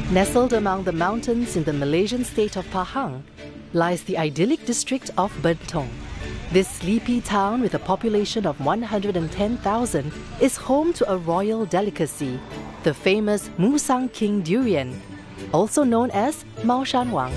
Nestled among the mountains in the Malaysian state of Pahang lies the idyllic district of Bentong. This sleepy town with a population of 110,000 is home to a royal delicacy, the famous Musang King durian, also known as Mau Shan Wang.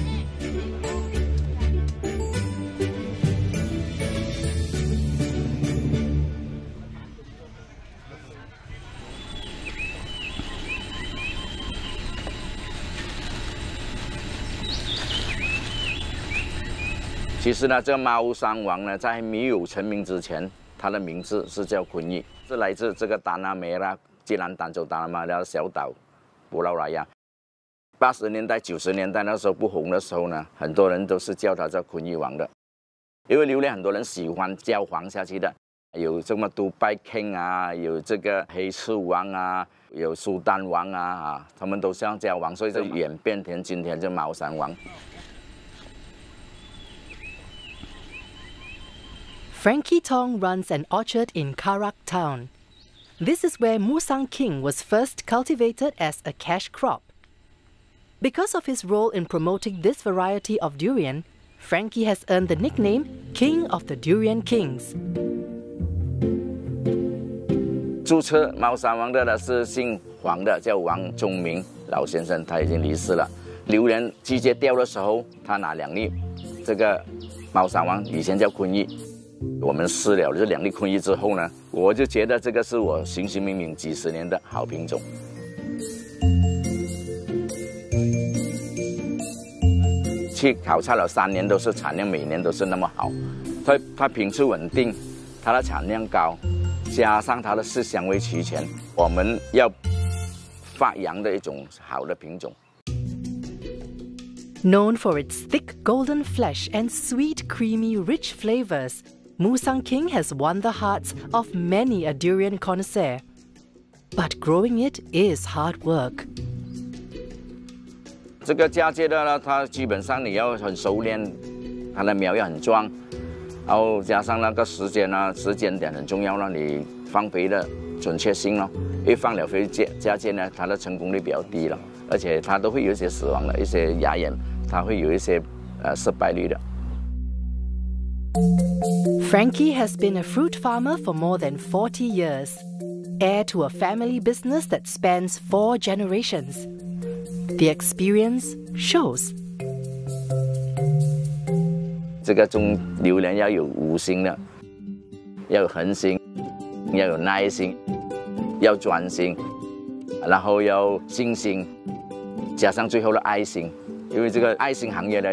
其实呢，这个猫山王呢，在没有成名之前，它的名字是叫昆玉，是来自这个达纳梅拉，吉兰丹州达纳梅拉的小岛，布劳拉亚。80年代、90年代那时候不红的时候呢，很多人都是叫它叫昆玉王的，因为榴莲很多人喜欢叫黄下去的，有这么杜拜 King 啊，有这个黑翅王啊，有苏丹王啊，他们都是要叫王，所以就演变成今天这猫山王。 Frankie Tong runs an orchard in Karak town. This is where Musang King was first cultivated as a cash crop. Because of his role in promoting this variety of durian, Frankie has earned the nickname King of the Durian Kings. 注册猫山王的呢是姓黄的，叫王忠明老先生，他已经离世了。榴莲季节掉的时候，他拿2粒，这个猫山王以前叫昆玉。 我们试了这2粒昆玉之后呢，我就觉得这个是我寻寻觅觅几10年的好品种。去考察了3年，都是产量每年都是那么好。它品质稳定，它的产量高，加上它的色香味齐全，我们要发扬的一种好的品种。 Known for its thick golden flesh and sweet, creamy, rich flavors, Musang King has won the hearts of many a durian connoisseur. But growing it is hard work. 这个嫁接的呢，它基本上你要很熟练，它的苗要很壮，然后加上那个时间点很重要了，你放肥的准确性咯。一放了肥嫁接呢，它的成功率比较低了，而且它都会有一些死亡的一些芽眼，它会有一些失败率的。 Frankie has been a fruit farmer for more than 40 years, heir to a family business that spans 4 generations. The experience shows. 这个种榴莲要有5心的，要有恒心，要有耐心，要专心，然后要信心，加上最后的爱心，因为这个爱心行业呢。